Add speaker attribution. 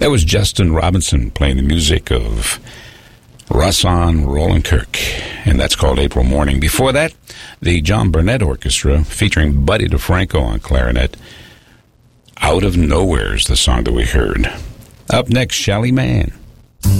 Speaker 1: That was Justin Robinson playing the music of Rahsaan Roland Kirk, and that's called April Morning. Before that, the John Burnett Orchestra, featuring Buddy DeFranco on clarinet. Out of Nowhere is the song that we heard. Up next, Shelly Manne.